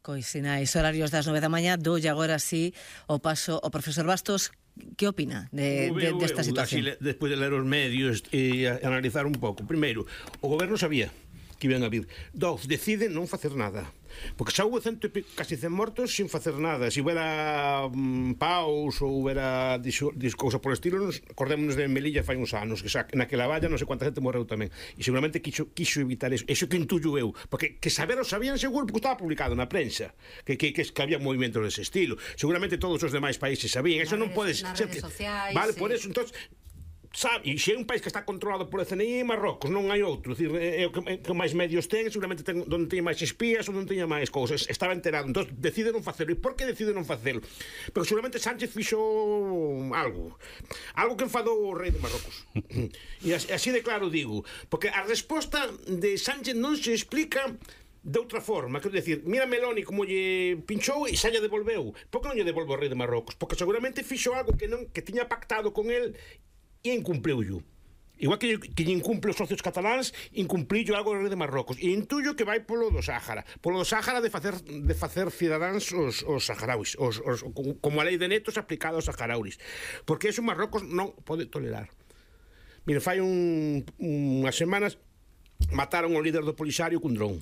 Cois sinais horarios das 9 da mañá, doulle agora sí o paso ao profesor Bastos. Que opina desta situación? Despois de ler os medios e analizar un pouco. Primeiro, o goberno sabía que iban a vir. Dous, decide non facer nada. Porque xa houve casi 100 mortos sin facer nada. Se houbera paus ou houbera cousa por estilo, acordémonos de Melilla fai uns anos, que xa naquela valla non sei quanta gente morreu tamén. E seguramente quiso evitar eso. Eso que intuyo eu. Porque que saber o sabían seguro, porque estaba publicado na prensa que había movimentos dese estilo. Seguramente todos os demais países sabían. Eso non pode ser. Vale, por eso, entón, sabe, e se é un país que está controlado por a CNI, Marrocos, non hai outro. Dicir, é o que máis medios ten, seguramente onde teña máis espías ou non teña máis cousas. Estaba enterado, entón decide non facelo. E por que decide non facelo? Porque seguramente Sánchez fixo algo que enfadou o rei de Marrocos. E así de claro digo, porque a resposta de Sánchez non se explica de outra forma, quero decir, mira Meloni como lle pinchou e xa lle devolveu. Por que non lle devolve o rei de Marrocos? Porque seguramente fixo algo que tiña pactado con el e incumpliu-llo. Igual que lle incumple os socios cataláns, incumpliu algo o rei de Marrocos. E intuyo que vai polo do Sáhara. Polo do Sáhara de facer cidadáns os saharauis, como a lei de netos aplicada aos saharauis. Porque eso Marrocos non pode tolerar. Mire, fai unhas semanas mataron o líder do Polisario cun dron.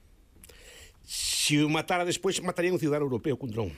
Se o matara despois, matarían un cidadano europeo cun dron.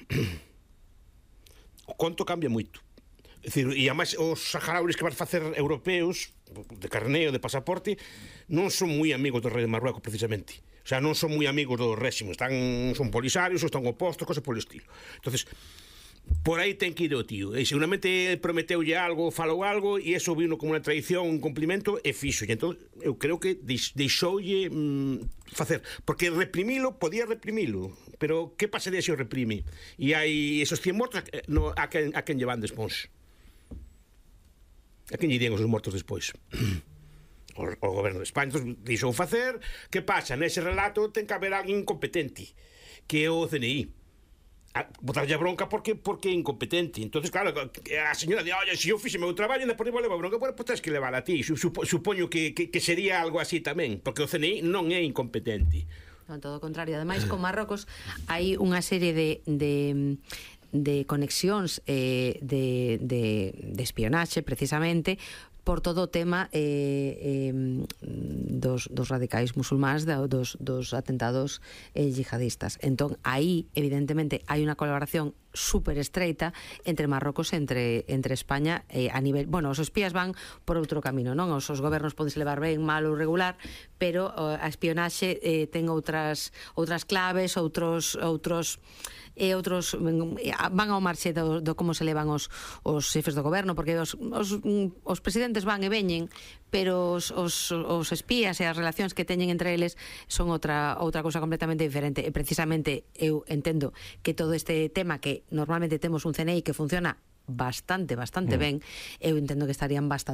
O conto cambia moito. É dicir, e además os saharauis que van facer europeos de carneo, de pasaporte, non son moi amigos do rei de Marruecos precisamente. O sea, non son moi amigos do réximo, son polisarios ou están opostos, cosas polo estilo. Entonces, por aí ten que ir o tío. E seguramente prometeulle algo, falou algo, e eso vino como unha traición, un cumplimento, e fixo. E entón, eu creo que deixoulle facer. Porque podía reprimilo, pero que pasaría se o reprime? E hai esos 100 mortos, a quen llevan despois? A quen lle dirían os mortos despois? O goberno de España. Entón, deixou facer. Que pasa? Nese relato ten que haber alguén incompetente, que é o CNI. Botarlle a bronca porque é incompetente. Entonces, claro, a señora di, oye, se eu fixe meu traballo e depois levo a bronca, pues tens que levar a ti. Supoño que sería algo así tamén, porque o CNI non é incompetente. Non, todo o contrario. Ademais, con Marrocos hai unha serie de conexións de espionaxe, precisamente, por todo o tema dos radicais musulmáns, dos atentados yihadistas. Entón, aí, evidentemente, hai unha colaboración super estreita entre Marrocos e entre España a nivel... Bueno, os espías van por outro camino, non? Os gobernos podense levar ben, mal ou regular, pero a espionaxe ten outras claves, outros van ao marxe do como se levan os xefes do goberno, porque os presidentes van e veñen, pero os espías e as relacións que teñen entre eles son outra cousa completamente diferente. E precisamente eu entendo que todo este tema, que normalmente temos un CNI que funciona bastante ben, eu entendo que estarían bastante